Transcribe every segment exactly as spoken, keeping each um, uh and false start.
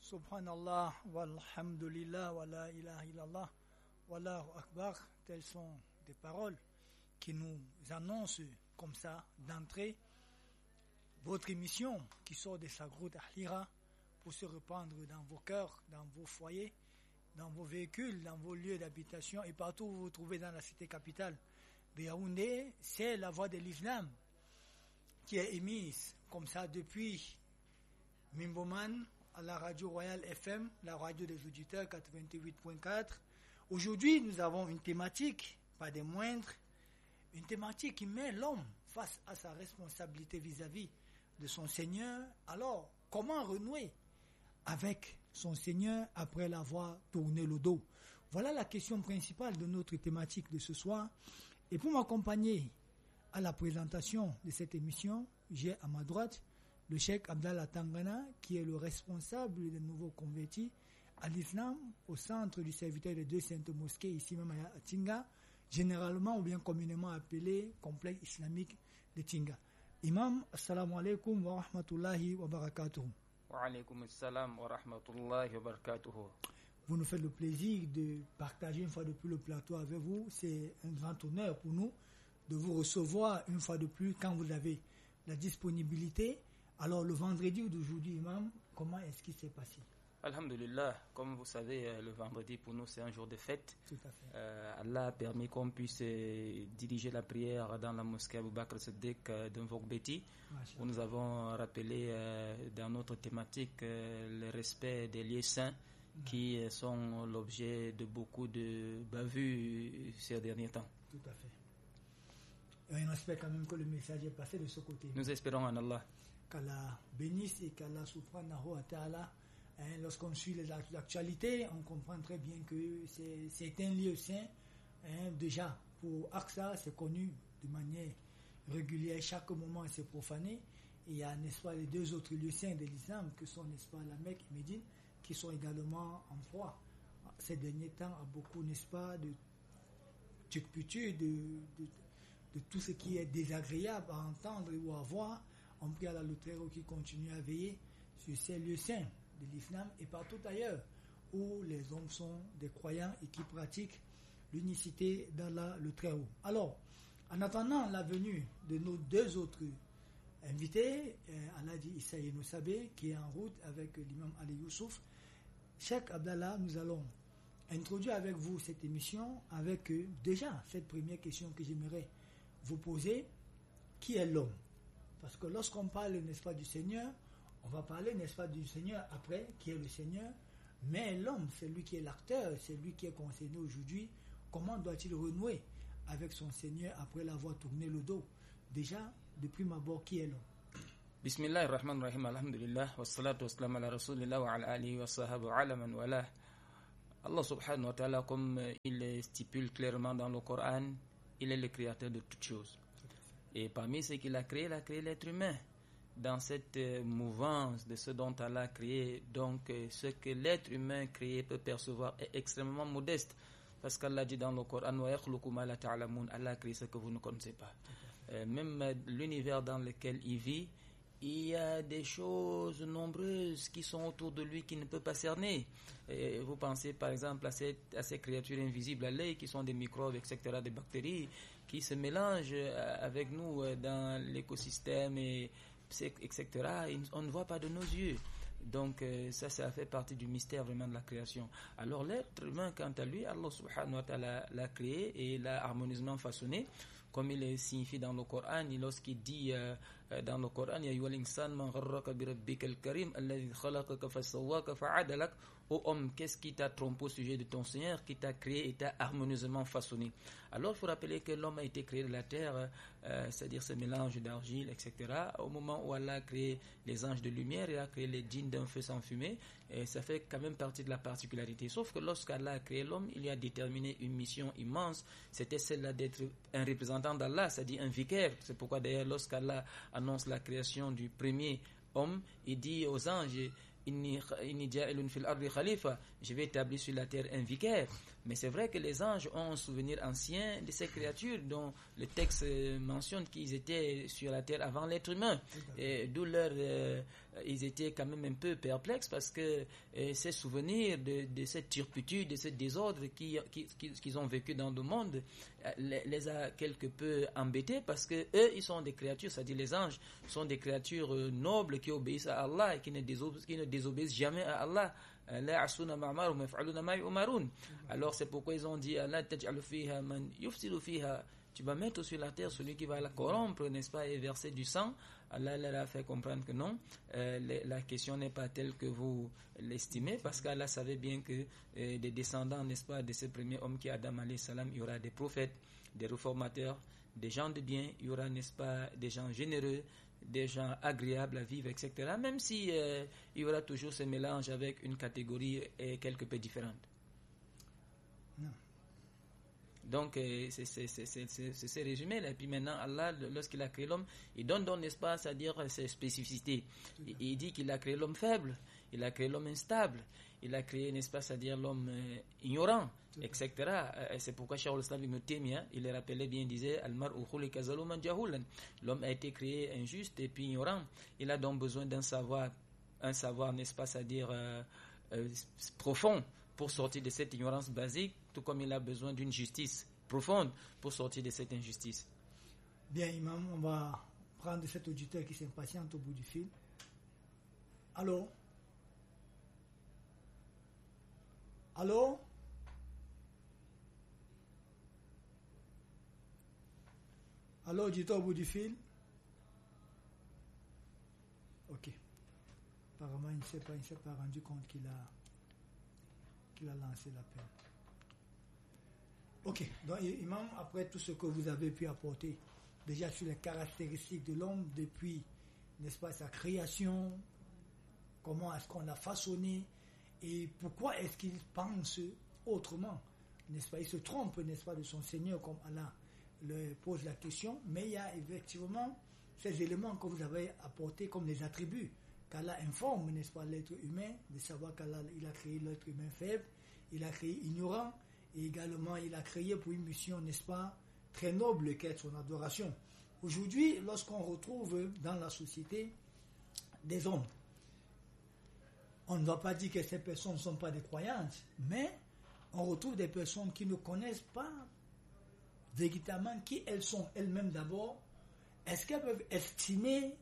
Subhanallah, walhamdulillah, wa la ilaha illallah, wallahu akbar, telles sont des paroles qui nous annoncent comme ça d'entrée votre émission qui sort de sa grotte Ahlira pour se répandre dans vos cœurs, dans vos foyers, dans vos véhicules, dans vos lieux d'habitation et partout où vous vous trouvez dans la cité capitale de Yaoundé. C'est la voix de l'islam qui est émise comme ça depuis Mimboman à la radio Royal F M, la radio des auditeurs quatre-vingt-huit point quatre. Aujourd'hui, nous avons une thématique, pas des moindres, une thématique qui met l'homme face à sa responsabilité vis-à-vis de son Seigneur. Alors, comment renouer avec son Seigneur après l'avoir tourné le dos? Voilà la question principale de notre thématique de ce soir. Et pour m'accompagner à la présentation de cette émission, j'ai à ma droite le Cheikh Abdallah Tangana, qui est le responsable des nouveaux convertis à l'islam au centre du serviteur des deux saintes mosquées, ici même à Tinga, généralement ou bien communément appelé complexe islamique de Tinga. Imam, assalamu alaikum wa rahmatullahi wa barakatuh. Wa alaikum assalam wa rahmatullahi wa barakatuh. Vous nous faites le plaisir de partager une fois de plus le plateau avec vous. C'est un grand honneur pour nous de vous recevoir une fois de plus quand vous avez la disponibilité. Alors, le vendredi d'aujourd'hui, Imam, comment est-ce qu'il s'est passé? Alhamdulillah, comme vous savez, le vendredi pour nous c'est un jour de fête. Tout à fait. Euh, Allah a permis qu'on puisse euh, diriger la prière dans la mosquée Abou Bakr Siddiq euh, de Mvogbeti, où nous avons rappelé euh, dans notre thématique euh, le respect des lieux saints qui euh, sont l'objet de beaucoup de bavures ces derniers temps. Tout à fait. Et on espère quand même que le message est passé de ce côté. Nous espérons en Allah. Qu'Allah bénisse et qu'Allah subhanahu wa ta'ala, hein, lorsqu'on suit les actualités, on comprend très bien que c'est, c'est un lieu saint. Hein, déjà, pour Aqsa, c'est connu de manière régulière. Chaque moment, c'est profané. Et il y a, n'est-ce pas, les deux autres lieux saints de l'islam, que sont, n'est-ce pas, la Mecque et Médine, qui sont également en proie ces derniers temps à beaucoup, n'est-ce pas, de turpitude, de, de, de tout ce qui est désagréable à entendre ou à voir. On prie à la Très-Haut qui continue à veiller sur ces lieux saints de l'islam et partout ailleurs où les hommes sont des croyants et qui pratiquent l'unicité d'Allah le Très-Haut. Alors, en attendant la venue de nos deux autres invités, euh, Alhaji Issa Sabé, qui est en route avec l'imam Ali Youssouf, Cheikh Abdallah, nous allons introduire avec vous cette émission avec euh, déjà cette première question que j'aimerais vous poser. Qui est l'homme? Parce que lorsqu'on parle, n'est-ce pas, du Seigneur, on va parler, n'est-ce pas, du Seigneur après, qui est le Seigneur. Mais l'homme, c'est lui qui est l'acteur, c'est lui qui est concerné aujourd'hui. Comment doit-il renouer avec son Seigneur après l'avoir tourné le dos? Déjà, de prime abord, qui est l'homme? Bismillahirrahmanirrahim, alhamdulillah, wa salatu wa salam ala rasulillah wa ala alihi wa sahabu ala man wala. Allah subhanahu wa ta'ala, comme il stipule clairement dans le Coran, il est le créateur de toutes choses. Et parmi ce qu'il a créé, il a créé l'être humain. Dans cette euh, mouvance de ce dont Allah a créé, donc euh, ce que l'être humain créé peut percevoir est extrêmement modeste. Parce qu'Allah dit dans le Coran, Allah a créé ce que vous ne connaissez pas. Euh, même euh, l'univers dans lequel il vit, il y a des choses nombreuses qui sont autour de lui qu'il ne peut pas cerner. Et vous pensez par exemple à ces, à ces créatures invisibles à l'œil qui sont des microbes, et cetera, des bactéries qui se mélangent avec nous dans l'écosystème, et, et cetera. Et on ne voit pas de nos yeux. Donc ça, ça fait partie du mystère vraiment de la création. Alors l'être humain, quant à lui, Allah subhanahu wa ta'ala l'a créé et l'a harmonieusement façonné. Comme il est signifié dans le Coran, lorsqu'il dit euh, dans le Coran, Ya ayyuhal insan man gharraka bi rabbikal karim alladhi khalaqaka fasawwaka fa'adalak. Ô homme, qu'est-ce qui t'a trompé au sujet de ton Seigneur, qui t'a créé et t'a harmonieusement façonné? Alors il faut rappeler que l'homme a été créé de la terre, euh, c'est-à-dire ce mélange d'argile, et cetera. Au moment où Allah a créé les anges de lumière, il a créé les djinns d'un feu sans fumée, et ça fait quand même partie de la particularité. Sauf que lorsqu'Allah a créé l'homme, il lui a déterminé une mission immense, c'était celle-là d'être un représentant d'Allah, c'est-à-dire un vicaire. C'est pourquoi d'ailleurs lorsqu'Allah annonce la création du premier homme, il dit aux anges, Inni ja'ilun fil ardi khalifa, je vais établir sur la terre un vicaire. Mais c'est vrai que les anges ont un souvenir ancien de ces créatures dont le texte mentionne qu'ils étaient sur la terre avant l'être humain. Et d'où leur, euh, ils étaient quand même un peu perplexes parce que euh, ces souvenirs de, de cette turpitude, de ce désordre qui, qui, qui, qu'ils ont vécu dans le monde euh, les, les a quelque peu embêtés parce que eux, ils sont des créatures, c'est-à-dire les anges sont des créatures euh, nobles qui obéissent à Allah et qui ne désobéissent, qui ne désobéissent jamais à Allah. Alors c'est pourquoi ils ont dit tu vas mettre sur la terre celui qui va la corrompre, n'est-ce pas, et verser du sang. Allah leur a fait comprendre que non, euh, la question n'est pas telle que vous l'estimez, parce qu'Allah savait bien que euh, des descendants, n'est-ce pas, de ce premier homme qui est Adam alayhi salam, il y aura des prophètes, des réformateurs, des gens de bien, il y aura, n'est-ce pas, des gens généreux, des gens agréables à vivre, et cetera. Même si euh, il y aura toujours ce mélange avec une catégorie euh, quelque peu différente. Non. Donc, euh, c'est, c'est, c'est, c'est, c'est, c'est, c'est résumé là. Et puis maintenant, Allah, lorsqu'il a créé l'homme, il donne donc, n'est-ce pas, c'est-à-dire ses spécificités. Il, il dit qu'il a créé l'homme faible, il a créé l'homme instable, il a créé, n'est-ce pas, c'est-à-dire l'homme euh, ignorant, et cetera. Euh, c'est pourquoi Cheikh al-Islam Ibn Taymiyyah, il le rappelait bien, il disait Al-mar'u khulika zaluman jahulan. L'homme a été créé injuste et puis ignorant. Il a donc besoin d'un savoir, un savoir, n'est-ce pas, c'est-à-dire euh, euh, profond pour sortir de cette ignorance basique, tout comme il a besoin d'une justice profonde pour sortir de cette injustice. Bien, Imam, on va prendre cet auditeur qui s'impatiente au bout du fil. Allô? Allô? Allô, auditeur au bout du fil? Ok. Apparemment, il ne s'est pas, il ne s'est pas rendu compte qu'il a, qu'il a lancé l'appel. Ok. Donc, Imam, après tout ce que vous avez pu apporter, déjà sur les caractéristiques de l'homme depuis, n'est-ce pas, sa création, comment est-ce qu'on l'a façonné et pourquoi est-ce qu'il pense autrement, n'est-ce pas, il se trompe, n'est-ce pas, de son Seigneur comme Allah le pose la question, mais il y a effectivement ces éléments que vous avez apportés comme les attributs qu'Allah informe, n'est-ce pas, l'être humain, de savoir qu'Allah il a créé l'être humain faible, il a créé ignorant et également il a créé pour une mission, n'est-ce pas, très noble qu'est son adoration. Aujourd'hui, lorsqu'on retrouve dans la société des hommes, on ne va pas dire que ces personnes ne sont pas des croyantes, mais on retrouve des personnes qui ne connaissent pas véritablement qui elles sont elles-mêmes d'abord. Est-ce qu'elles peuvent estimer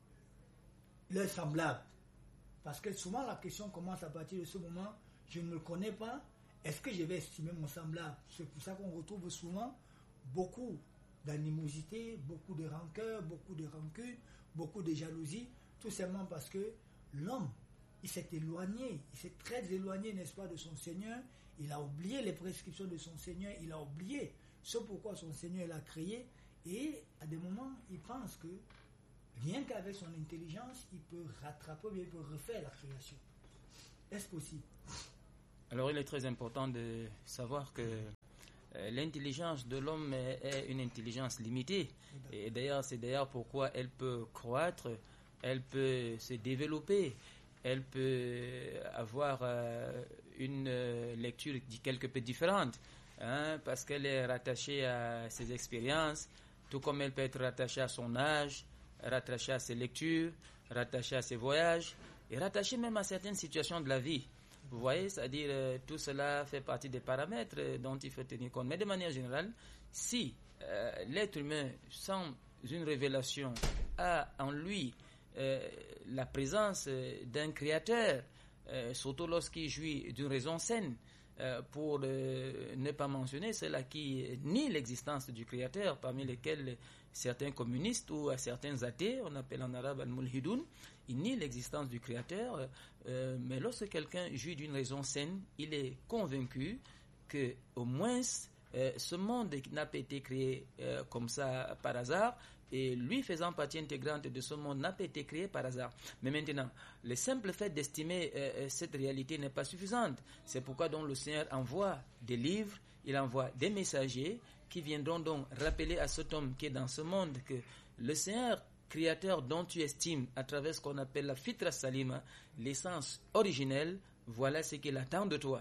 leurs semblables? Parce que souvent la question commence à partir de ce moment, je ne me connais pas, est-ce que je vais estimer mon semblable? C'est pour ça qu'on retrouve souvent beaucoup d'animosité, beaucoup de rancœur, beaucoup de rancune, beaucoup de jalousie, tout simplement parce que l'homme, il s'est éloigné, il s'est très éloigné, n'est-ce pas, de son Seigneur, il a oublié les prescriptions de son Seigneur, il a oublié ce pourquoi son Seigneur l'a créé, et à des moments, il pense que rien qu'avec son intelligence, il peut rattraper, il peut refaire la création. Est-ce possible? Alors, il est très important de savoir que euh, l'intelligence de l'homme est, est une intelligence limitée. Et d'ailleurs, c'est d'ailleurs pourquoi elle peut croître, elle peut se développer, elle peut avoir euh, une euh, lecture quelque peu différente. Hein, parce qu'elle est rattachée à ses expériences, tout comme elle peut être rattachée à son âge, rattachée à ses lectures, rattachée à ses voyages, et rattachée même à certaines situations de la vie. Vous voyez, c'est-à-dire euh, tout cela fait partie des paramètres euh, dont il faut tenir compte. Mais de manière générale, si euh, l'être humain, sans une révélation, a en lui euh, la présence euh, d'un créateur, euh, surtout lorsqu'il jouit d'une raison saine, Euh, pour euh, ne pas mentionner ceux-là qui nient l'existence du Créateur, parmi lesquels certains communistes ou à certains athées, on appelle en arabe al-mulhidoun, ils nient l'existence du Créateur, euh, mais lorsque quelqu'un jouit d'une raison saine, il est convaincu que au moins euh, ce monde n'a pas été créé euh, comme ça par hasard, et lui faisant partie intégrante de ce monde n'a pas été créé par hasard. Mais maintenant, le simple fait d'estimer euh, cette réalité n'est pas suffisante. C'est pourquoi donc le Seigneur envoie des livres, il envoie des messagers qui viendront donc rappeler à cet homme qui est dans ce monde que le Seigneur créateur dont tu estimes à travers ce qu'on appelle la fitra salima, l'essence originelle, voilà ce qu'il attend de toi.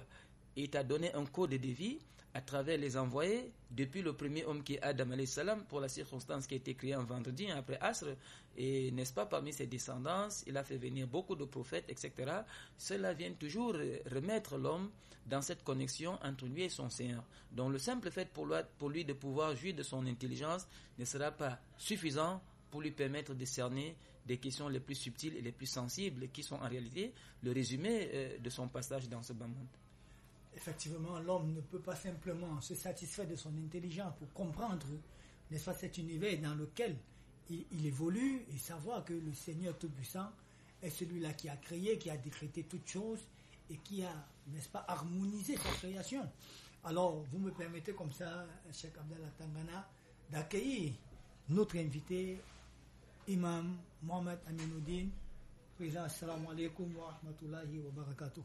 et il t'a donné un code de vie à travers les envoyés, depuis le premier homme qui est Adam alayhi salam, pour la circonstance qui a été créée un vendredi après Asr, et n'est-ce pas, parmi ses descendants, il a fait venir beaucoup de prophètes, et cetera. Cela vient toujours remettre l'homme dans cette connexion entre lui et son Seigneur. Donc le simple fait pour lui, pour lui de pouvoir jouir de son intelligence ne sera pas suffisant pour lui permettre de cerner des questions les plus subtiles et les plus sensibles, qui sont en réalité le résumé euh, de son passage dans ce bas monde. Effectivement, l'homme ne peut pas simplement se satisfaire de son intelligence pour comprendre, n'est-ce pas, cet univers dans lequel il, il évolue, et savoir que le Seigneur Tout-Puissant est celui-là qui a créé, qui a décrété toutes choses et qui a, n'est-ce pas, harmonisé sa création. Alors, vous me permettez comme ça, Cheikh Abdallah Tangana, d'accueillir notre invité, Imam Mohamed Aminuddin, président. Assalamu alaikum wa rahmatullahi wa barakatuh.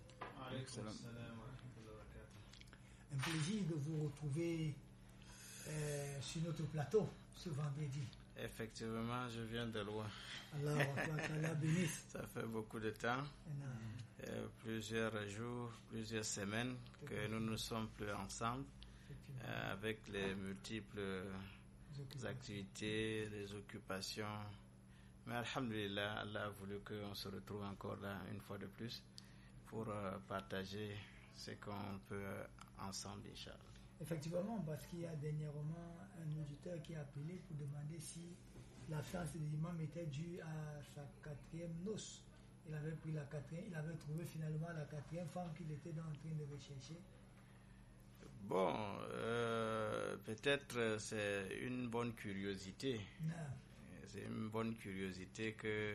Un plaisir de vous retrouver euh, sur notre plateau ce vendredi. Effectivement, je viens de loin. Allah Allah bénisse. Ça fait beaucoup de temps, euh, plusieurs jours, plusieurs semaines que nous ne sommes plus ensemble, euh, avec les multiples les activités, les occupations. Mais alhamdulillah, Allah a voulu qu'on se retrouve encore là une fois de plus pour euh, partager ce qu'on peut ensemble, Inch'Allah. Effectivement, parce qu'il y a dernièrement un auditeur qui a appelé pour demander si l'absence de l'imam était due à sa quatrième noce. Il avait pris la quatrième, il avait trouvé finalement la quatrième femme qu'il était en train de rechercher. Bon, euh, peut-être c'est une bonne curiosité. Non. C'est une bonne curiosité que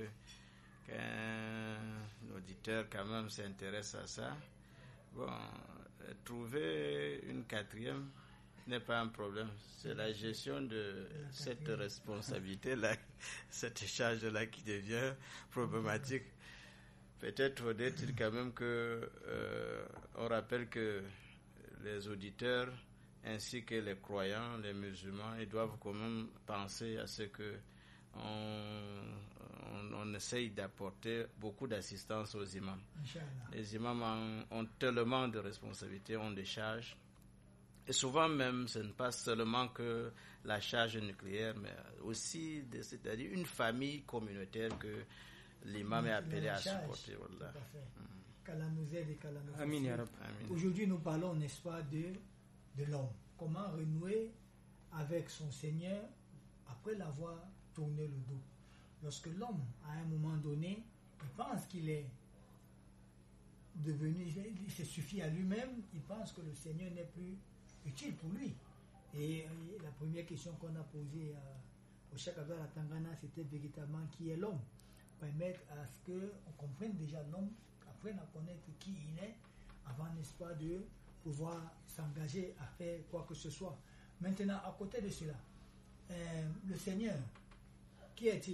qu'un auditeur quand même s'intéresse à ça. Bon, trouver une quatrième n'est pas un problème. C'est la gestion de cette responsabilité-là, cette charge-là qui devient problématique. Peut-être faudrait-il quand même que euh, on rappelle que les auditeurs ainsi que les croyants, les musulmans, ils doivent quand même penser à ce que on, on, on essaye d'apporter beaucoup d'assistance aux imams. Inch'Allah. Les imams ont, ont tellement de responsabilités, ont des charges. Et souvent même, ce n'est pas seulement que la charge nucléaire, mais aussi, de, c'est-à-dire une famille communautaire que l'imam est appelé à supporter. Voilà. Qu'Allah nous aide et qu'Allah nous Amin, ya Rab. Aujourd'hui, nous parlons, n'est-ce pas, de, de l'homme. Comment renouer avec son Seigneur après l'avoir tourné le dos. Lorsque l'homme, à un moment donné, il pense qu'il est devenu, il se suffit à lui-même, il pense que le Seigneur n'est plus utile pour lui. Et la première question qu'on a posée au Cheikh Abdallah Tangana, c'était véritablement qui est l'homme. Permettre à ce qu'on comprenne déjà l'homme, apprenne à connaître qui il est, avant, n'est-ce pas, de pouvoir s'engager à faire quoi que ce soit. Maintenant, à côté de cela, euh, le Seigneur, qui est-il?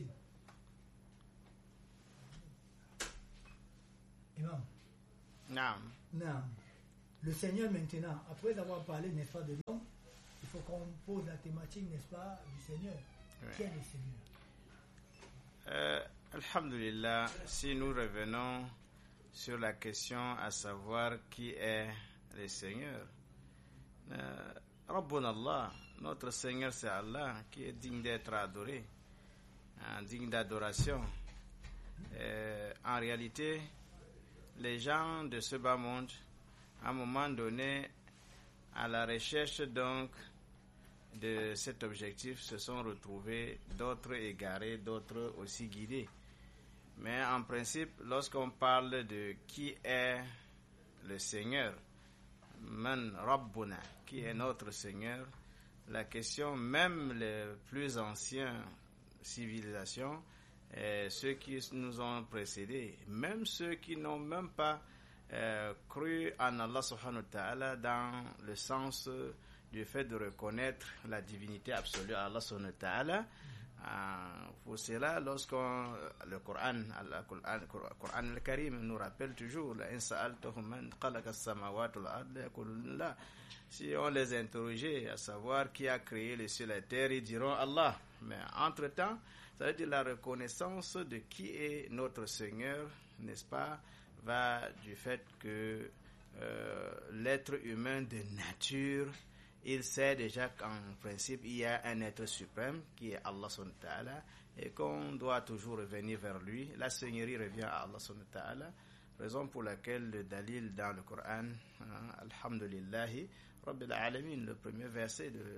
Imam. Non. Non. Le Seigneur maintenant, après avoir parlé, n'est-ce pas, de l'homme, il faut qu'on pose la thématique, n'est-ce pas, du Seigneur. Oui. Qui est le Seigneur? euh, Alhamdulillah, si nous revenons sur la question à savoir qui est le Seigneur, euh, Rabbun Allah, notre Seigneur c'est Allah qui est digne d'être adoré, hein, digne d'adoration. Euh, en réalité, les gens de ce bas monde, à un moment donné, à la recherche donc de cet objectif, se sont retrouvés, d'autres égarés, d'autres aussi guidés. Mais en principe, lorsqu'on parle de qui est le Seigneur, Man Rabbuna, qui est notre Seigneur, la question, même les plus anciennes civilisations, et ceux qui nous ont précédés, même ceux qui n'ont même pas euh, cru en Allah subhanahu wa ta'ala dans le sens du fait de reconnaître la divinité absolue à Allah subhanahu wa ta'ala. Euh, pour cela, lorsqu'on le Coran, le Coran, le Coran le Karim nous rappelle toujours si on les interrogeait à savoir qui a créé les cieux et la terre, ils diront Allah. Mais entre-temps, ça veut dire la reconnaissance de qui est notre Seigneur, n'est-ce pas, va du fait que euh, l'être humain de nature, il sait déjà qu'en principe, il y a un être suprême qui est Allah subhanahu wa ta'ala et qu'on doit toujours revenir vers lui. La seigneurie revient à Allah subhanahu wa ta'ala, raison pour laquelle le dalil dans le Coran, hein, Alhamdulillahi Rabbil Alamin, le premier verset de,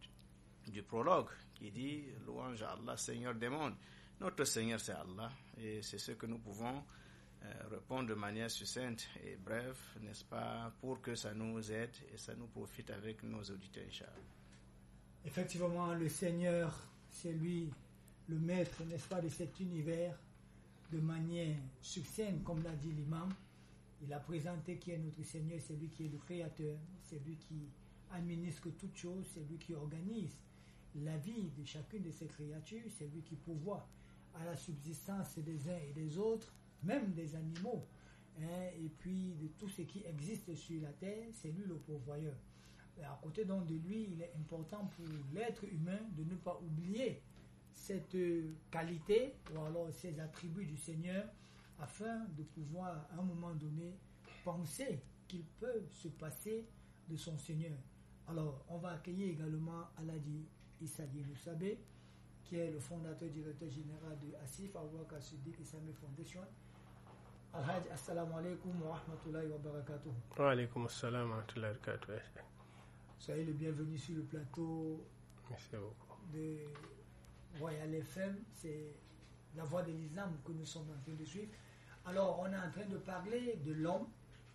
du prologue qui dit « Louange à Allah, Seigneur des mondes ». Notre Seigneur, c'est Allah, et c'est ce que nous pouvons euh, répondre de manière succincte et brève, n'est-ce pas, pour que ça nous aide et ça nous profite avec nos auditeurs, Inch'Allah. Effectivement, le Seigneur, c'est lui, le maître, n'est-ce pas, de cet univers, de manière succincte, comme l'a dit l'imam. Il a présenté qui est notre Seigneur, c'est lui qui est le Créateur, c'est lui qui administre toutes choses, c'est lui qui organise la vie de chacune de ces créatures, c'est lui qui pourvoit à la subsistance des uns et des autres, même des animaux, hein, et puis de tout ce qui existe sur la terre, c'est lui le pourvoyeur. Et à côté donc de lui, il est important pour l'être humain de ne pas oublier cette qualité ou alors ces attributs du Seigneur, afin de pouvoir à un moment donné penser qu'il peut se passer de son Seigneur. Alors, on va accueillir également Alhaji Issa Diénou Sabé, qui est le fondateur directeur général de Asif Abubakar Siddiq Islamic Foundation. Alhaji, assalamu alaikum wa rahmatullahi wa barakatuh. Wa alaikum assalam wa rahmatullahi wa barakatuh. Soyez le bienvenu sur le plateau. Merci beaucoup. De Royal F M, c'est la voix de l'islam que nous sommes en train de suivre. Alors, on est en train de parler de l'homme,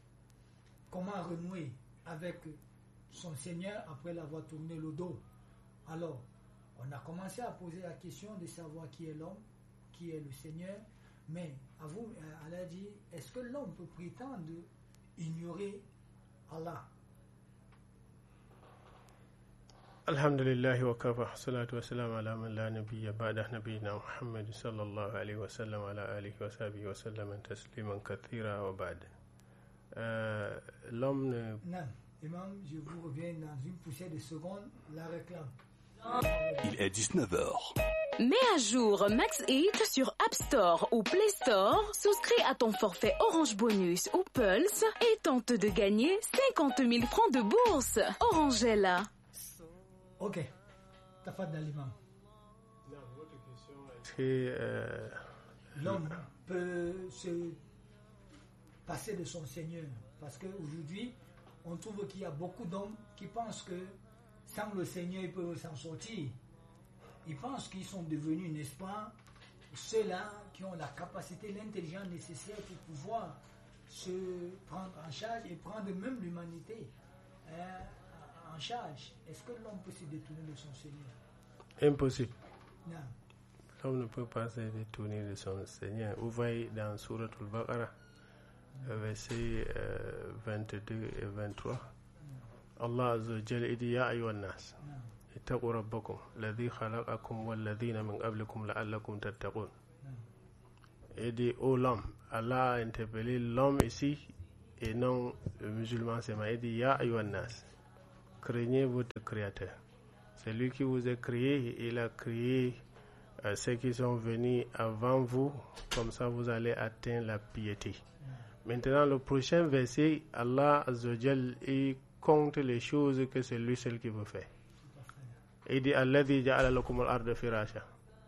comment renouer avec son Seigneur après l'avoir tourné le dos. Alors, on a commencé à poser la question de savoir qui est l'homme, qui est le Seigneur, mais à vous, Allah dit, est-ce que l'homme peut prétendre ignorer Allah? Alhamdulillah wa kafa, salatu wa salam ala man la nabiyya ba'da nabiyina Muhammad sallallahu alayhi wa sallam ala alihi wa sahbihi wa sallam tasliman kathira wa ba'd. Euh, l'homme ne... Non, Imam, je vous reviens dans une poussée de secondes, la réclame. Il est dix-neuf heures. Mets à jour Max It sur App Store ou Play Store, souscris à ton forfait Orange Bonus ou Pulse et tente de gagner cinquante mille francs de bourse. Orange est là. Ok. Tafat d'Alimam. Est-ce que euh, l'homme peut se passer de son Seigneur? Parce qu'aujourd'hui, on trouve qu'il y a beaucoup d'hommes qui pensent que sans le Seigneur, ils peuvent s'en sortir. Ils pensent qu'ils sont devenus, n'est-ce pas, ceux-là qui ont la capacité, l'intelligence nécessaire pour pouvoir se prendre en charge et prendre même l'humanité hein, en charge. Est-ce que l'homme peut se détourner de son Seigneur? Impossible. Non. L'homme ne peut pas se détourner de son Seigneur. Vous voyez dans Surat al-Baqarah, versets euh, vingt-deux et vingt-trois, Allah Azza wa Jalla dit Ya ayyuhan nas ittaqu rabbakum alladhi khalaqakum walladhina min qablikum la'allakum tattaqun. Et dit ô l'homme, Allah a interpellé l'homme ici et non le musulman c'est ma. Il dit Ya ayyuhan nas, craignez votre créateur. C'est lui qui vous a créé, il a créé euh, ceux qui sont venus avant vous, comme ça vous allez atteindre la piété. Maintenant le prochain verset, Allah Azza wa Jalla il compte les choses que c'est lui seul qui veut faire. Il dit Alladhi ja'ala lakum al-arda firasha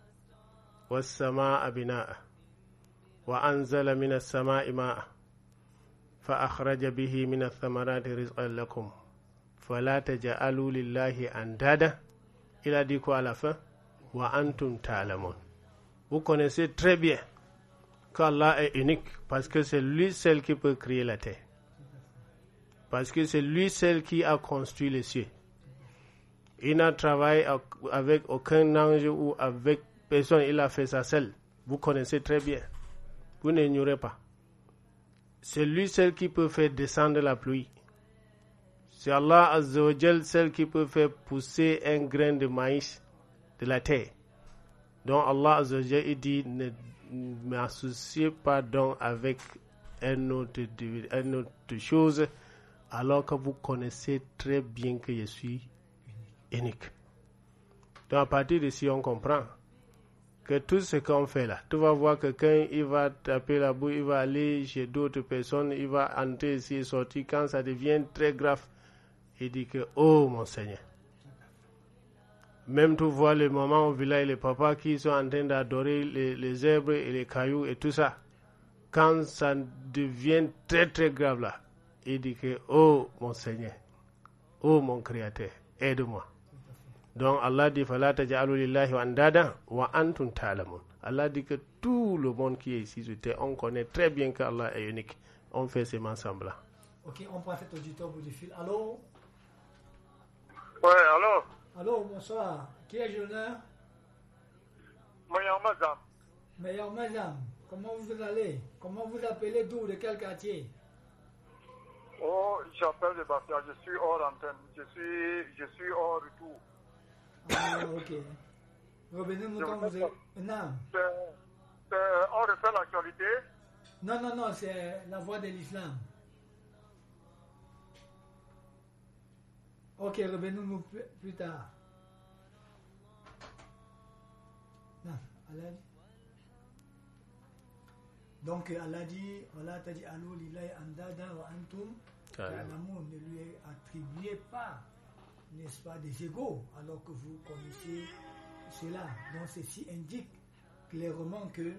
was-samaa'a binaa'a wa anzala minas samaa'i maa'a fa akhraja bihi minath thamarati rizqan lakum fala taj'alu lillahi andada. Il a dit quoi à la fin? Wa antum ta'lamun. Vous connaissez très bien qu'Allah est unique parce que c'est lui seul qui peut créer la terre. Parce que c'est lui seul qui a construit les cieux. Il n'a travaillé avec aucun ange ou avec personne. Il a fait ça seul. Vous connaissez très bien. Vous n'ignorez pas. C'est lui seul qui peut faire descendre la pluie. C'est Allah Azza wa Jal seul qui peut faire pousser un grain de maïs de la terre. Donc Allah Azza wa Jal dit ne m'associez pas donc avec une autre, une autre chose, alors que vous connaissez très bien que je suis unique. Donc à partir de ici, on comprend que tout ce qu'on fait là, tu vas voir que quand il va taper la boue, il va aller chez d'autres personnes, il va entrer ici et sortir. Quand ça devient très grave, il dit que, oh mon Seigneur. Même tu vois les mamans au village, les papas qui sont en train d'adorer les, les herbes et les cailloux et tout ça. Quand ça devient très très grave là, il dit que, oh mon Seigneur, oh mon Créateur, aide-moi. Donc Allah dit, fala taj'alu lillahi andada wa antum ta'lamun. Allah dit que tout le monde qui est ici sur terre, on connaît très bien qu'Allah est unique. On fait seulement semblant. Ok, on prend cet auditeur au bout du fil. Allô? Ouais, allô? Allô, bonsoir. Qui est l'honneur? Meilleur Mazam. Meilleur Mazam. Comment vous allez? Comment vous appelez d'où? De quel quartier? Oh, j'appelle de Bastia. Je suis hors antenne. Je suis, je suis hors du tout. Ah, ok. Revenez-nous quand vous êtes. Non. C'est, on refait l'actualité? Non, non, non, c'est la voix de l'islam. Ok, revenez-nous plus, plus tard. Non, Allah. Donc Allah dit, Allah t'a dit, Allo lillahi andada wa antum ta'lamun, ne lui attribuez pas, n'est-ce pas, des égaux, alors que vous connaissez cela. Donc ceci indique clairement que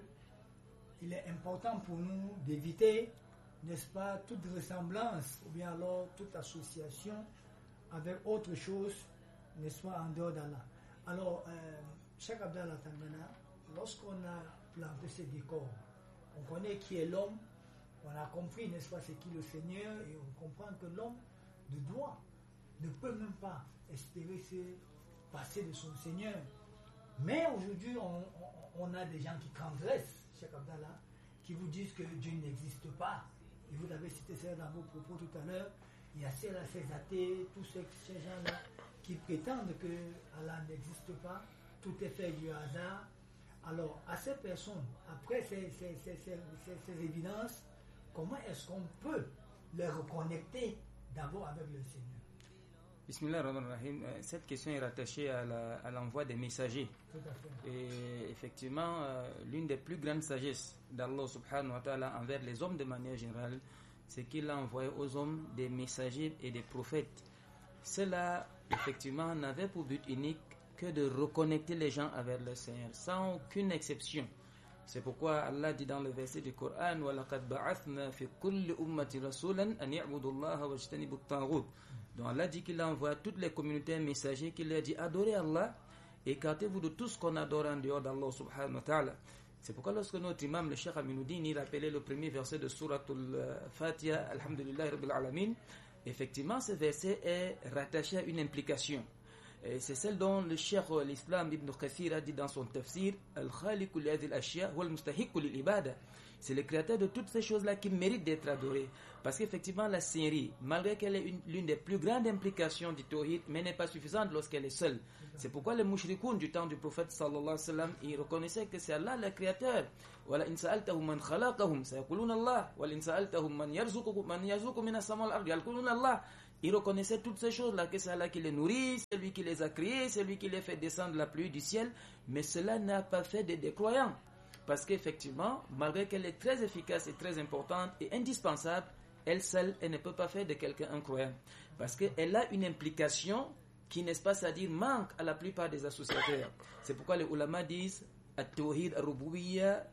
il est important pour nous d'éviter, n'est-ce pas, toute ressemblance ou bien alors toute association avec autre chose, n'est-ce pas, en dehors d'Allah. Alors, euh, Cheikh Abdallah Tangana, lorsqu'on a planté ce décor, on connaît qui est l'homme, on a compris, n'est-ce pas, c'est qui le Seigneur, et on comprend que l'homme ne doit, ne peut même pas espérer se passer de son Seigneur. Mais aujourd'hui, on, on, on a des gens qui transgressent, Cheikh Abdallah, qui vous disent que Dieu n'existe pas. Et vous avez cité ça dans vos propos tout à l'heure. Il y a ces, ces athées, tous ces, ces gens-là qui prétendent que Allah n'existe pas, tout est fait du hasard. Alors, à ces personnes, après ces, ces, ces, ces, ces, ces évidences, comment est-ce qu'on peut les reconnecter d'abord avec le Seigneur? Bismillah ar-Rahman ar-Rahim. Cette question est rattachée à, la, à l'envoi des messagers. Tout à fait. Et effectivement, euh, l'une des plus grandes sagesses d'Allah subhanahu wa ta'ala envers les hommes de manière générale, c'est qu'il a envoyé aux hommes des messagers et des prophètes. Cela, effectivement, n'avait pour but unique que de reconnecter les gens avec le Seigneur, sans aucune exception. C'est pourquoi Allah dit dans le verset du Coran, وَلَقَدْ بَعَثْنَا فِي كُلِّ أُمَّةٍ رَسُولًا أَنْ يَعْبُدُوا اللَّهَ وَاجْتَنِبُوا الطَّاغُوتَ. Donc Allah dit qu'il envoie toutes les communautés messagers, qu'il leur dit adorez Allah, écartez-vous de tout ce qu'on adore en dehors d'Allah subhanahu wa ta'ala. C'est pourquoi lorsque notre imam, le Cheikh Aminuddin, il appelait le premier verset de Suratul Fatiha, Alhamdulillah Rabbil Alamin, effectivement ce verset est rattaché à une implication. Et c'est celle dont le Cheikh l'Islam Ibn Kathir a dit dans son tafsir, Al-Khaliqu li hadhihi al-ashya huwa al-mustahiqqu lil-ibada. C'est le créateur de toutes ces choses-là qui méritent d'être adorées. Parce qu'effectivement, la seigneurie, malgré qu'elle est une, l'une des plus grandes implications du tawhid, mais n'est pas suffisante lorsqu'elle est seule. C'est pourquoi les mushrikoun du temps du prophète sallallahu alayhi wa sallam, ils reconnaissaient que c'est Allah le créateur. Wala in sa'altahum man khalaqahum sayaquluna Allah, wala in sa'altahum man yarzuqukum man yarzuqu minas samai wal ardi yaquluna Allah. Ils reconnaissaient toutes ces choses-là, que c'est Allah qui les nourrit, c'est lui qui les a créés, c'est lui qui les fait descendre la pluie du ciel, mais cela n'a pas fait des décroyants. Parce qu'effectivement, malgré qu'elle est très efficace et très importante et indispensable, elle seule, elle ne peut pas faire de quelqu'un un croyant. Parce qu'elle a une implication qui, n'est-ce pas, c'est-à-dire manque à la plupart des associateurs. C'est pourquoi les ulama disent « At-tawhid al-rububiyya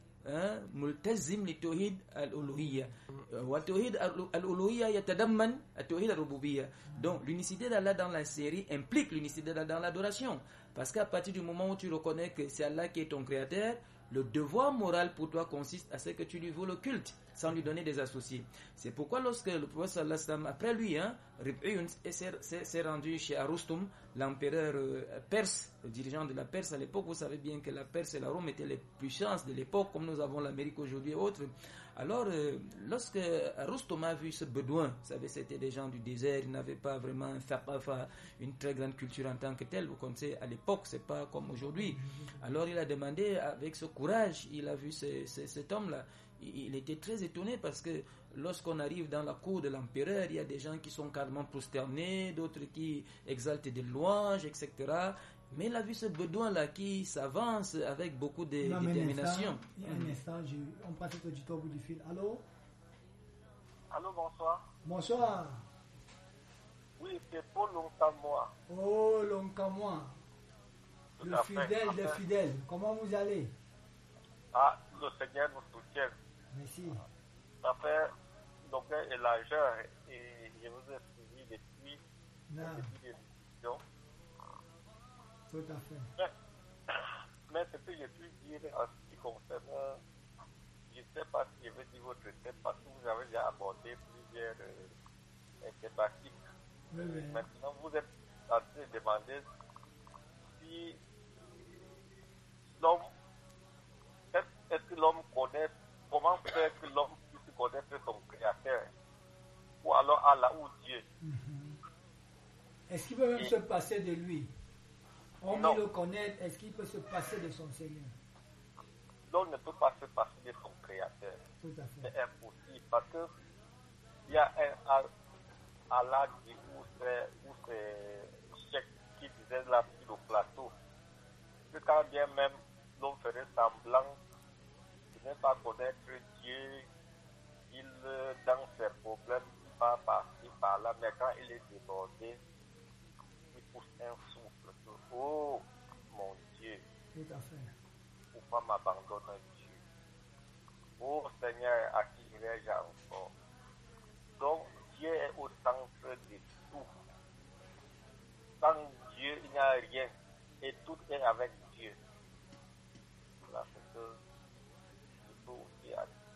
multazim li-tawhid al-uluhiyya » wa tawhid al-uluhiyya yatadamman at-tawhid al-rububiyya. Donc, l'unicité d'Allah dans la série implique l'unicité d'Allah dans l'adoration. Parce qu'à partir du moment où tu reconnais que c'est Allah qui est ton créateur, le devoir moral pour toi consiste à ce que tu lui voues le culte, sans lui donner des associés. C'est pourquoi lorsque le prophète sallallahu alayhi wa sallam, après lui, hein, Rib'iyun s'est rendu chez Arustum, l'empereur euh, perse, le dirigeant de la Perse à l'époque. Vous savez bien que la Perse et la Rome étaient les puissances de l'époque, comme nous avons l'Amérique aujourd'hui et autres. Alors, euh, lorsque Arustum a vu ce bédouin, vous savez, c'était des gens du désert, ils n'avaient pas vraiment un thaqafa, une très grande culture en tant que telle. Vous connaissez, à l'époque, c'est pas comme aujourd'hui. Alors, il a demandé, avec ce courage, il a vu ce, ce, cet homme-là. Il était très étonné parce que lorsqu'on arrive dans la cour de l'empereur, il y a des gens qui sont carrément prosternés, d'autres qui exaltent des louanges, et cetera. Mais il a vu ce Bédouin-là qui s'avance avec beaucoup de Non, mais détermination. Il y a un Mhm. instant, je, on passe cet auditeur au bout du fil. Allô? Allô, bonsoir. Bonsoir. Oui, c'est Paul Lontamois. Oh, Lonkamois. Tout Le à fait. fidèle des fidèles. Comment vous allez? Ah, le Seigneur nous soutient. Merci. Ça fait donc et l'âgeur et je vous ai suivi depuis Non, le début de l'émission. tout à fait. Mais, mais ce que j'ai pu dire en ce qui concerne, je ne sais pas si je vais dire votre thème parce que vous avez déjà abordé plusieurs euh, thématiques. Oui, oui. Maintenant, vous êtes en train de demander si l'homme, est-ce est-ce que l'homme connaît, comment faire que l'homme puisse connaître son créateur, ou alors Allah ou Dieu. Mhm. Est-ce qu'il peut même Et- se passer de lui? On Non. le connaît, est-ce qu'il peut se passer de son Seigneur? L'homme ne peut pas se passer de son créateur. Tout à fait. C'est impossible parce que il y a un Al- Allah dit où c'est où c'est Cheikh qui disait là sur le plateau que quand bien même l'homme ferait semblant de ne pas connaître Dieu, il euh, dans ses problèmes il part par-ci par-là, mais quand il est débordé, il pousse un souffle que, oh mon Dieu, Tout à fait. pourquoi m'abandonne Dieu? Oh Seigneur, à qui irai-je encore? Donc Dieu est au centre de tout. Sans Dieu, il n'y a rien. Et tout est avec Dieu. Voilà ce que il faut aussi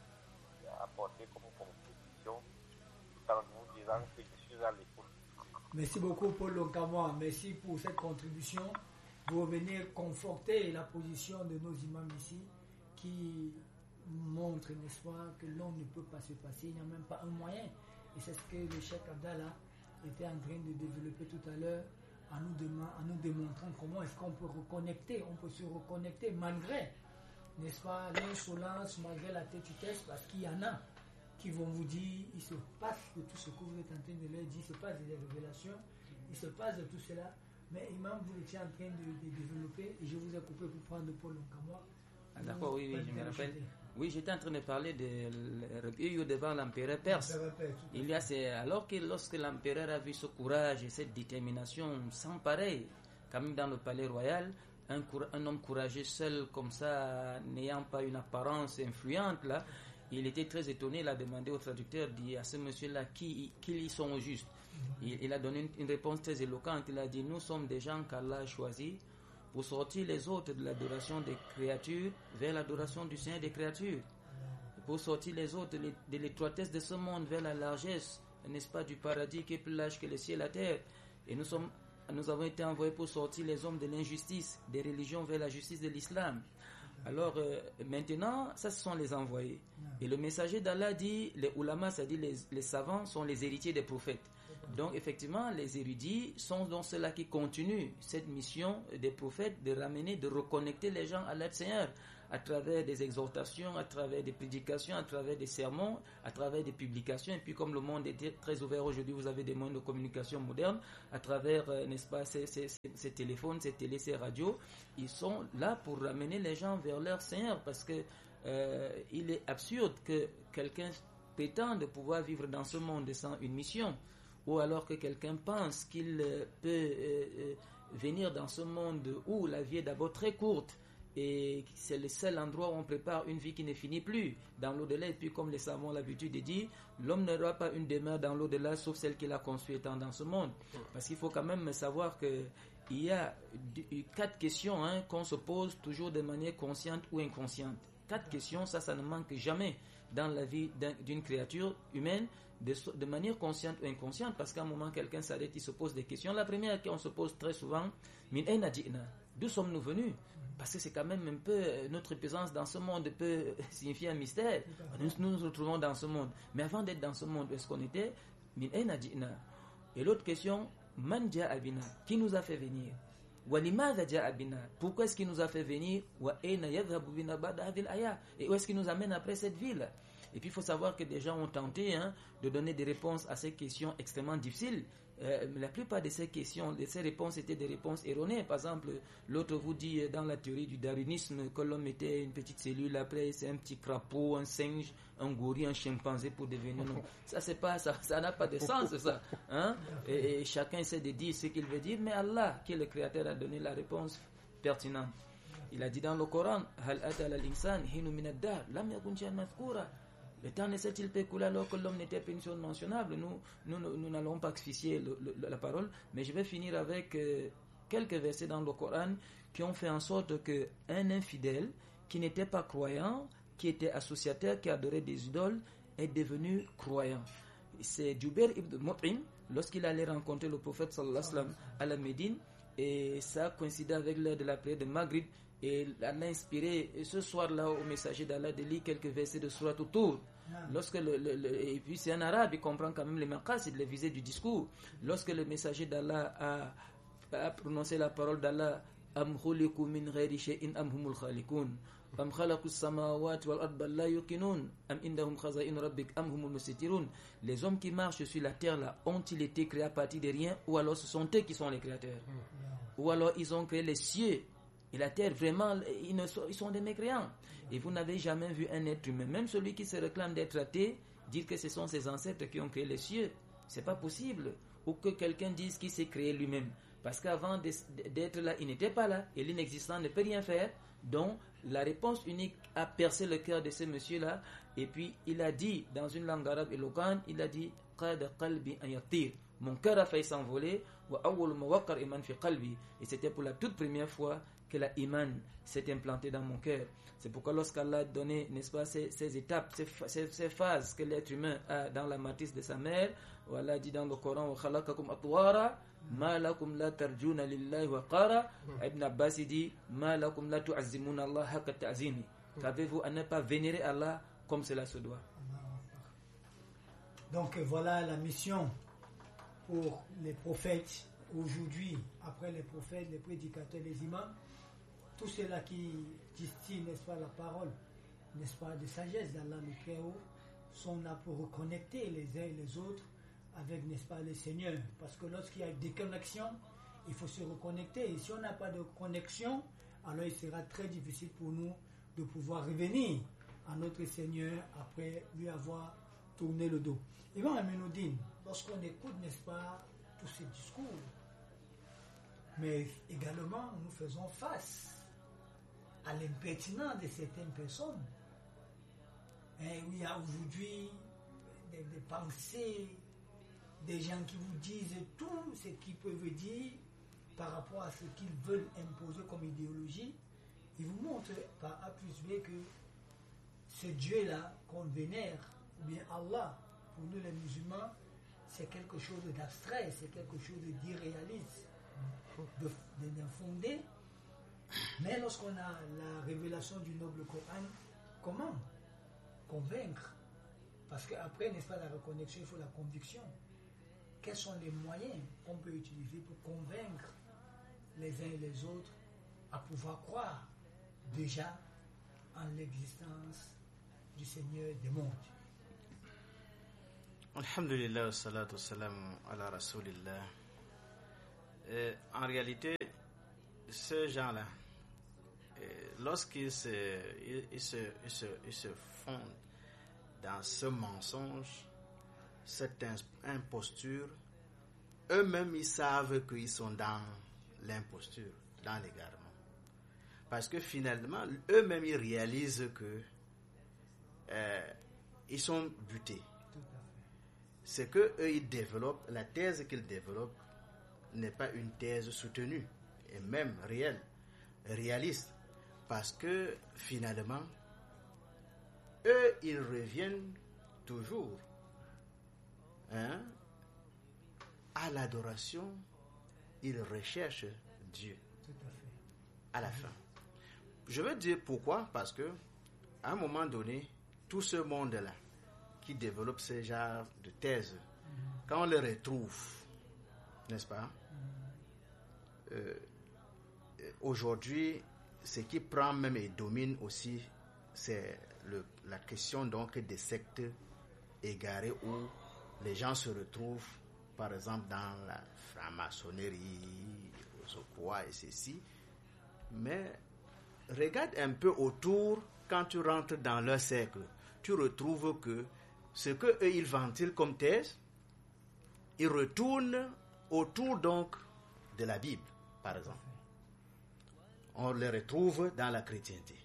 apporter comme conclusion, tout en vous disant que je suis à l'écoute. Merci beaucoup, Paul Lonkamois. Merci pour cette contribution. Vous venez conforter la position de nos imams ici qui montrent, n'est-ce pas, que l'homme ne peut pas se passer. Il n'y a même pas un moyen. Et c'est ce que le Cheikh Abdallah était en train de développer tout à l'heure en nous, dema- en nous démontrant comment est-ce qu'on peut reconnecter. On peut se reconnecter malgré, n'est-ce pas, l'insolence, malgré la têtutesse, parce qu'il y en a qui vont vous dire, il se passe de tout ce que vous êtes en train de leur dire, il se passe des révélations, il se passe de tout cela, mais Imam, vous étiez en train de, de développer, et je vous ai coupé pour prendre Paul Lonkamois. Ah, d'accord, oui, oui, je me rappelle. Ajouter. Oui, j'étais en train de parler de l'orgueil devant l'empereur perse. Ça va pas être tout à Il y a ces, alors que lorsque l'empereur a vu ce courage et cette détermination sans pareil, quand même dans le palais royal, un, cour- un homme courageux seul comme ça, n'ayant pas une apparence influente là, il était très étonné. Il a demandé au traducteur, dit à ce monsieur-là qui, qui y sont au juste. Il, il a donné une, une réponse très éloquente. Il a dit, nous sommes des gens qu'Allah a choisis pour sortir les autres de l'adoration des créatures vers l'adoration du Seigneur des créatures, pour sortir les autres de l'é- de l'étroitesse de ce monde vers la largesse, n'est-ce pas, du paradis qui est plus large que le ciel et la terre. Et nous sommes, nous avons été envoyés pour sortir les hommes de l'injustice, des religions vers la justice de l'islam. Alors euh, maintenant, ça ce sont les envoyés. Et le messager d'Allah dit, les ulama, c'est-à-dire les, les savants, sont les héritiers des prophètes. Donc effectivement, les érudits sont donc ceux-là qui continuent cette mission des prophètes de ramener, de reconnecter les gens à leur Seigneur à travers des exhortations, à travers des prédications, à travers des sermons, à travers des publications. Et puis comme le monde est très ouvert aujourd'hui, vous avez des moyens de communication modernes à travers, euh, n'est-ce pas, ces, ces, ces, ces téléphones, ces télés, ces radios. Ils sont là pour ramener les gens vers leur Seigneur parce que euh, il est absurde que quelqu'un prétende pouvoir vivre dans ce monde sans une mission, ou alors que quelqu'un pense qu'il euh, peut euh, euh, venir dans ce monde où la vie est d'abord très courte et c'est le seul endroit où on prépare une vie qui ne finit plus dans l'au-delà. Et puis comme les savants ont l'habitude de dire, l'homme n'aura pas une demeure dans l'au-delà sauf celle qu'il a construite étant dans ce monde. Parce qu'il faut quand même savoir que il y a quatre questions hein, qu'on se pose toujours de manière consciente ou inconsciente. Quatre questions, ça, ça ne manque jamais dans la vie d'un- d'une créature humaine, de, so- de manière consciente ou inconsciente, parce qu'à un moment, quelqu'un s'arrête, il se pose des questions. La première qu'on se pose très souvent, Min ayna ji'na? D'où sommes-nous venus? Parce que c'est quand même un peu, euh, notre présence dans ce monde peut signifier un mystère. Nous nous nous retrouvons dans ce monde. Mais avant d'être dans ce monde, où est-ce qu'on était? Min ayna ji'na? Et l'autre question, Man ja'a bina? Qui nous a fait venir? Wa limadha ja'a bina? Pourquoi est-ce qu'il nous a fait venir? Wa ayna yadhhabu bina ba'da hadhihi al-aya? Et où est-ce qu'il nous amène après cette ville? Et puis il faut savoir que des gens ont tenté hein, de donner des réponses à ces questions extrêmement difficiles. Euh, la plupart de ces questions, de ces réponses étaient des réponses erronées. Par exemple, l'autre vous dit euh, dans la théorie du darwinisme que l'homme était une petite cellule, après c'est un petit crapaud, un singe, un gorille, un chimpanzé pour devenir homme. Ça c'est pas ça, ça n'a pas de sens ça. Hein? Et, et chacun essaie de dire ce qu'il veut dire, mais Allah, qui est le créateur, a donné la réponse pertinente. Il a dit dans le Coran, Hal ata al-insan hinu min ad-dar lam yakun shay'an madhkura. Le temps ne s'est-il pas écoulé alors que l'homme n'était pas une chose mentionnable. Nous, nous, nous n'allons pas asphyxier le, le, la parole, mais je vais finir avec euh, quelques versets dans le Coran qui ont fait en sorte qu'un infidèle qui n'était pas croyant, qui était associataire, qui adorait des idoles, est devenu croyant. C'est Jubair ibn Mut'im, lorsqu'il allait rencontrer le prophète sallallahu alayhi wa sallam à la Médine, et ça coïncidait avec l'heure de la prière de Maghrib, et Allah a inspiré ce soir-là au messager d'Allah de lire quelques versets de Surat Tur. Lorsque le, le, le, et puis c'est un arabe, il comprend quand même les maqasid, les visées du discours. Lorsque le messager d'Allah a, a prononcé la parole d'Allah, Am khuliqu min ghayri shay'in am humul khaliqun am khalaqu as-samawati wal arda la yuqinun am indahum khaza'in rabbik am humul musitirun. Les hommes qui marchent sur la terre là ont-ils été créés à partir de rien, ou alors ce sont eux qui sont les créateurs, ou alors ils ont créé les cieux et la terre. Vraiment, ils, ne sont, ils sont des mécréants. Et vous n'avez jamais vu un être humain, même celui qui se réclame d'être athée, dire que ce sont ses ancêtres qui ont créé les cieux. C'est pas possible. Ou que quelqu'un dise qu'il s'est créé lui-même. Parce qu'avant d'être là, il n'était pas là. Et l'inexistant ne peut rien faire. Donc, la réponse unique a percé le cœur de ce monsieur-là. Et puis, il a dit, dans une langue arabe éloquente, il a dit, Qad qalbi an yatir. Mon cœur a failli s'envoler. Et c'était pour la toute première fois que la iman s'est implantée dans mon cœur. C'est pourquoi lorsqu'Allah a donné, n'est-ce pas, ces, ces étapes, ces, ces, ces phases que l'être humain a dans la matrice de sa mère, où Allah dit dans le Coran, Ma lakum la tarjuna lillahi wa qara. Ibn Abbas dit, Ma lakum la tu'azzimuna Allah haqqa ta'zimi. Qu'avez-vous à ne pas vénérer Allah comme cela se doit? Donc voilà la mission pour les prophètes aujourd'hui, après les prophètes, les prédicateurs, les imams, tous ceux-là qui distillent, n'est-ce pas, la parole, n'est-ce pas, de sagesse d'Allah le Très-Haut, sont là pour reconnecter les uns et les autres avec, n'est-ce pas, le Seigneur. Parce que lorsqu'il y a des connexions, il faut se reconnecter. Et si on n'a pas de connexion, alors il sera très difficile pour nous de pouvoir revenir à notre Seigneur après lui avoir tourné le dos. Imam Aminuddin, lorsqu'on écoute, n'est-ce pas, tous ces discours, mais également nous faisons face à l'impertinence de certaines personnes. Et il y a aujourd'hui des, des pensées, des gens qui vous disent tout ce qu'ils peuvent dire par rapport à ce qu'ils veulent imposer comme idéologie. Ils vous montrent par A plus B que ce Dieu-là qu'on vénère, ou bien Allah, pour nous les musulmans, c'est quelque chose d'abstrait, c'est quelque chose d'irréaliste, de, de, d'infondé. Mais lorsqu'on a la révélation du noble Coran, comment convaincre? Parce qu'après, n'est-ce pas, la reconnexion, il faut la conviction. Quels sont les moyens qu'on peut utiliser pour convaincre les uns et les autres à pouvoir croire déjà en l'existence du Seigneur des mondes? Alhamdulillah, salatu salam ala rasulillah. Euh, en réalité, ces gens-là, euh, lorsqu'ils se, ils, ils se, ils se, ils se fondent dans ce mensonge, cette imposture, eux-mêmes ils savent qu'ils sont dans l'imposture, dans l'égarement. Parce que finalement, eux-mêmes ils réalisent que euh, ils sont butés. C'est que eux ils développent, la thèse qu'ils développent n'est pas une thèse soutenue et même réelle, réaliste, parce que finalement eux ils reviennent toujours hein, à l'adoration, ils recherchent Dieu. Tout à fait. À la fin. Je veux dire pourquoi, parce que à un moment donné, tout ce monde-là qui développe ce genre de thèse, mm-hmm. quand on les retrouve, n'est-ce pas, mm-hmm. euh, aujourd'hui, ce qui prend même et domine aussi, c'est le, la question donc des sectes égarées où les gens se retrouvent, par exemple, dans la franc-maçonnerie, quoi et ceci. Mais regarde un peu autour, quand tu rentres dans leur cercle, tu retrouves que ce qu'eux, ils ventilent comme thèse, ils retournent autour donc de la Bible, par exemple. On les retrouve dans la chrétienté.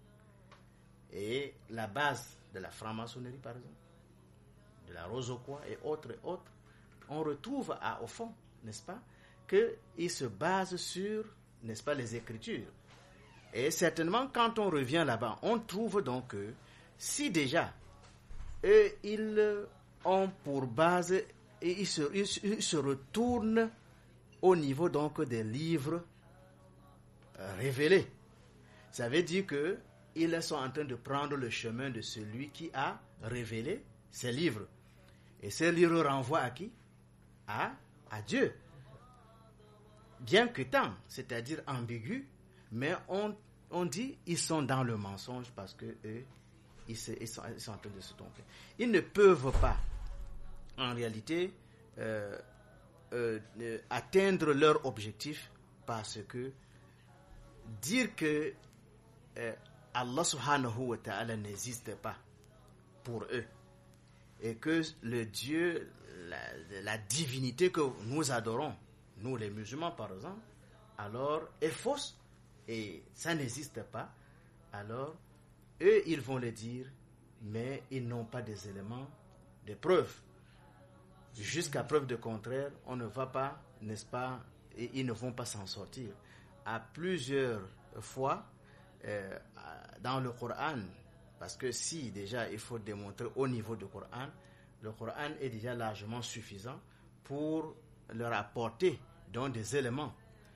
Et la base de la franc-maçonnerie, par exemple, de la Rose-au-Croix et autres, et autres, on retrouve à, au fond, n'est-ce pas, qu'ils se basent sur, n'est-ce pas, les Écritures. Et certainement, quand on revient là-bas, on trouve donc que si déjà, eux, ils ont pour base, et ils se, ils, ils se retournent au niveau donc des livres euh, révélés. Ça veut dire que ils sont en train de prendre le chemin de celui qui a révélé ces livres. Et ces livres renvoient à qui? À, à Dieu. Bien que tant, c'est-à-dire ambigu, mais on, on dit ils sont dans le mensonge parce que eux, ils, se, ils, sont, ils sont en train de se tromper. Ils ne peuvent pas, en réalité, euh, euh, euh, atteindre leur objectif parce que dire que euh, Allah subhanahu wa ta'ala n'existe pas pour eux et que le Dieu, la, la divinité que nous adorons, nous les musulmans par exemple, alors est fausse et ça n'existe pas, alors eux ils vont le dire, mais ils n'ont pas des éléments de preuve. Jusqu'à preuve de contraire, on ne va pas, n'est-ce pas, et ils ne vont pas s'en sortir. À plusieurs fois, euh, dans le Coran, parce que si déjà il faut démontrer au niveau du Coran, le Coran est déjà largement suffisant pour leur apporter donc des éléments.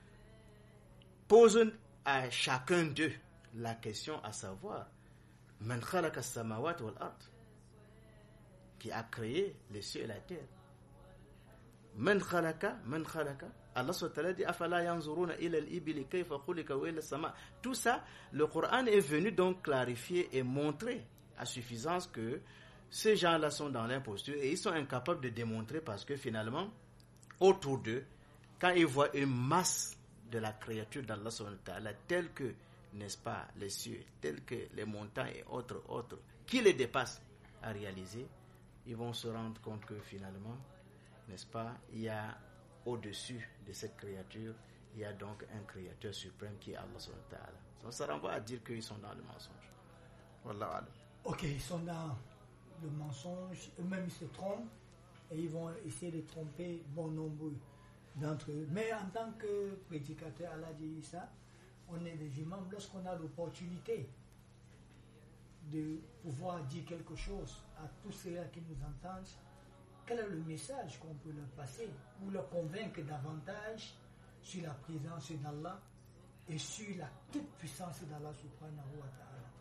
Pose à chacun d'eux la question à savoir, Man khalaqa as-samawati wal ard, qui a créé les cieux et la terre. Man khalaqa, man khalaqa. Allah subhanahu wa ta'ala dit afala yanzuruna ila al-ibili kayfa khuliqa wa ila as-sama. Tout ça, le Coran est venu donc clarifier et montrer à suffisance que ces gens-là sont dans l'imposture et ils sont incapables de démontrer parce que finalement, autour d'eux, quand ils voient une masse de la créature d'Allah subhanahu wa ta'ala telle que, n'est-ce pas, les cieux, telles que les montagnes et autres, autres, qui les dépassent à réaliser, ils vont se rendre compte que finalement, n'est-ce pas, il y a au-dessus de cette créature, il y a donc un créateur suprême qui est Allah subhanahu wa ta'ala. Donc ça renvoie à dire qu'ils sont dans le mensonge. Wallahu alam. Ok, ils sont dans le mensonge, eux-mêmes ils se trompent et ils vont essayer de tromper bon nombre d'entre eux. Mais en tant que prédicateur, Allah dit ça, on est des imams, lorsqu'on a l'opportunité de pouvoir dire quelque chose à tous ceux-là qui nous entendent, quel est le message qu'on peut leur passer pour leur convaincre davantage sur la présence d'Allah et sur la toute puissance d'Allah subhanahu wa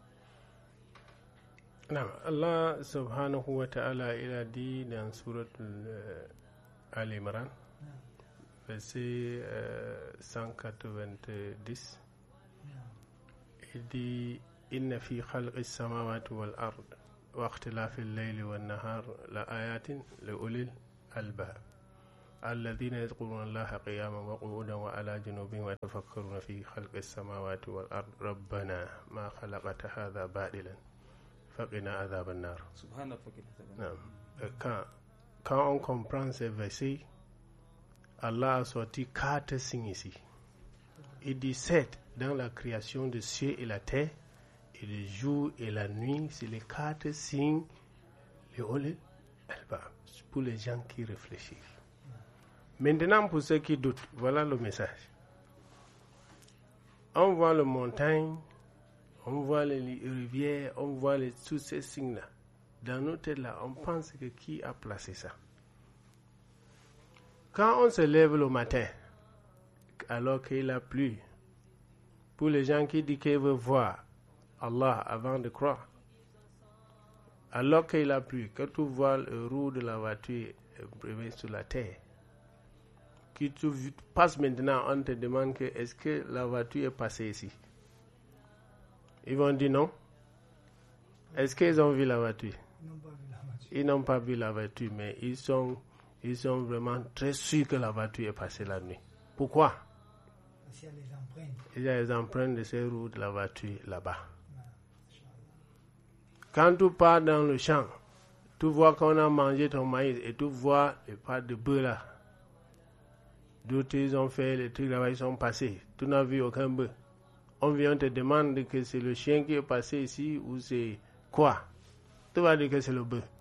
ta'ala? Non, Allah subhanahu wa ta'ala, il a dit dans Surat euh, Al-Imran, verset euh, cent quatre-vingt-dix, il dit Inna fi khalqis samawati wal ard wa ikhtilafil layli wan nahar la ayatin li ulil albab alladhina yadhkuruna Allaha qiyaman wa qu'udan wa ala junubihim wa yatafakkaruna fi khalqis samawati wal ard rabbana ma khalaqta hadha batilan faqina adhaban nar. Quand, quand on comprend ces versets, Allah a sorti quatre signes ici. Il dit sept dans la création de cieux et la terre, et le jour et la nuit, c'est les quatre signes, les olé, pour les gens qui réfléchissent. Maintenant, pour ceux qui doutent, voilà le message. On voit les montagnes, on voit les rivières, on voit les, tous ces signes-là. Dans nos têtes-là, on pense que qui a placé ça? Quand on se lève le matin, alors qu'il a plu, pour les gens qui disent qu'ils veulent voir Allah avant de croire, alors qu'il a plu, quand tu vois le roue de la voiture sur la terre, que tu passes maintenant, on te demande que est-ce que la voiture est passée ici? Ils vont dire non. Est-ce qu'ils ont vu la voiture? Ils n'ont pas vu la voiture. Ils n'ont pas vu la voiture, mais ils sont, ils sont vraiment très sûrs que la voiture est passée la nuit. Pourquoi? Parce qu'il y a les empreintes. Il y a les empreintes de ces roues de la voiture là-bas. Quand tu pars dans le champ, tu vois qu'on a mangé ton maïs et tu vois les pâtes de bœuf là. D'autres, ils ont fait les trucs là-bas, ils sont passés. Tu n'as vu aucun bœuf. On vient te demander que c'est le chien qui est passé ici ou c'est quoi? Tu vas dire que c'est le bœuf.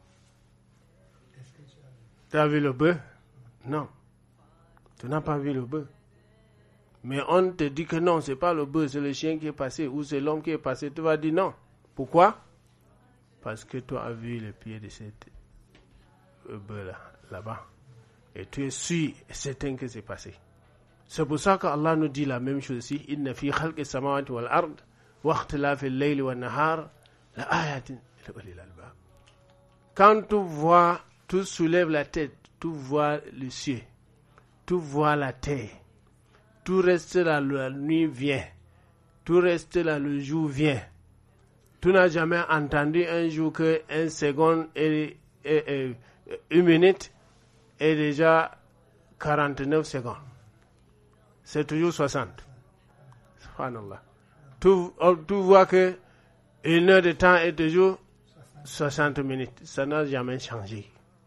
Tu as vu le bœuf? Non. Tu n'as pas vu le bœuf. Mais on te dit que non, c'est pas le bœuf, c'est le chien qui est passé ou c'est l'homme qui est passé. Tu vas dire non. Pourquoi? Parce que tu as vu les pieds de cette bœuf là, là-bas. Et tu es sûr et certain que c'est passé. C'est pour ça qu'Allah nous dit la même chose ici. Inna fi khalqi samawati wal ard wa ikhtilafi al-layli wan nahar la ayatin li ulil albab. Quand tu vois, tu soulèves la tête, tu vois le ciel, tu vois la terre, tu restes là, la nuit vient, tu restes là, le jour vient. Tu n'as jamais entendu un jour que une seconde et, et, et une minute est déjà quarante-neuf secondes. C'est toujours soixante. Subhanallah. Tu, tu vois que une heure de temps est toujours soixante minutes. Ça n'a jamais changé.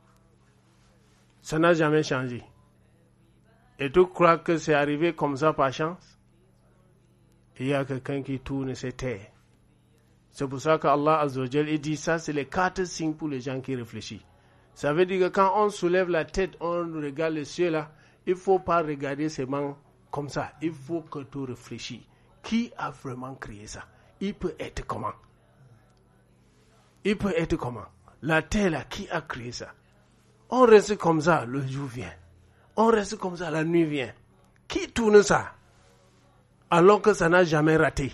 Ça n'a jamais changé. Et tu crois que c'est arrivé comme ça par chance? Il y a quelqu'un qui tourne cette terre. C'est pour ça qu'Allah Azza wa Jal dit ça, c'est les quatre signes pour les gens qui réfléchissent. Ça veut dire que quand on soulève la tête, on regarde le ciel là, il ne faut pas regarder seulement comme ça. Il faut que tu réfléchis. Qui a vraiment créé ça? Il peut être comment? Il peut être comment? La terre là, qui a créé ça? On reste comme ça, le jour vient. On reste comme ça, la nuit vient. Qui tourne ça? Alors que ça n'a jamais raté.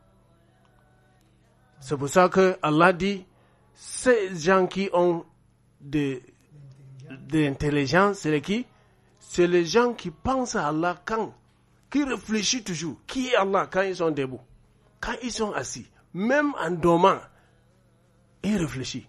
C'est pour ça que Allah dit, ces gens qui ont de, de l'intelligence, c'est les qui? C'est les gens qui pensent à Allah quand, qui réfléchissent toujours. Qui est Allah quand ils sont debout? Quand ils sont assis, même en dormant, ils réfléchissent.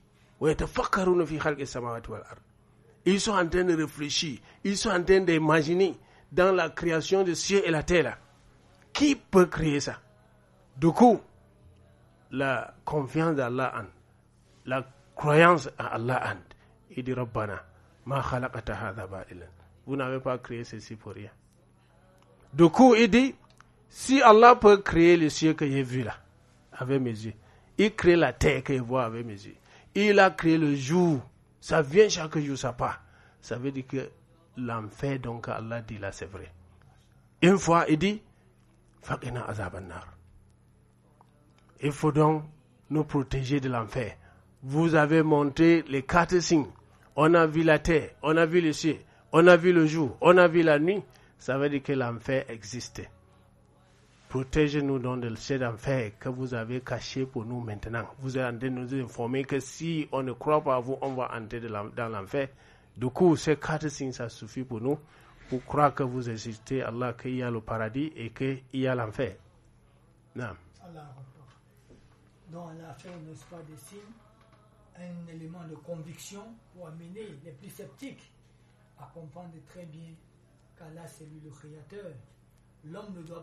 Ils sont en train de réfléchir, ils sont en train d'imaginer dans la création du ciel et la terre. Qui peut créer ça? Du coup, la confiance d'Allah en, la croyance à Allah en, il dit Rabbana, ma khalaqata hadha ba'ilan. Vous n'avez pas créé ceci pour rien. Du coup, il dit, si Allah peut créer le ciel que j'ai vu là, avec mes yeux, il crée la terre que je vois avec mes yeux, il a créé le jour, ça vient chaque jour, ça part. Ça veut dire que l'enfer, donc Allah dit là, c'est vrai. Une fois, il dit, faqina azaban nar. Il faut donc nous protéger de l'enfer. Vous avez montré les quatre signes. On a vu la terre, on a vu le ciel, on a vu le jour, on a vu la nuit. Ça veut dire que l'enfer existe. Protégez-nous donc de cet enfer que vous avez caché pour nous maintenant. Vous êtes en train de nous informer que si on ne croit pas à vous, on va entrer dans l'enfer. Du coup, ces quatre signes, ça suffit pour nous, pour croire que vous existez, Allah, qu'il y a le paradis et qu'il y a l'enfer. Non. Donc, on a fait, n'est-ce pas, des signes, un élément de conviction pour amener les plus sceptiques à comprendre très bien qu'Allah, c'est lui le créateur. L'homme ne doit